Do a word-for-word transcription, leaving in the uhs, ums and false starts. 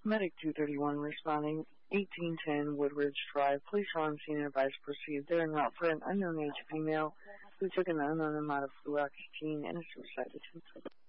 Medic two thirty-one responding, eighteen ten Woodridge Drive. Police are on scene and advised to proceed. They are en route for an unknown age female who took an unknown amount of fluoxetine and is suicide attempt.